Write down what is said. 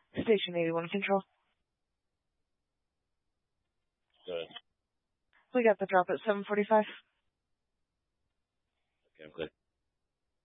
Station 81 Control. Good. We got the drop at 7:45. Okay, I'm good.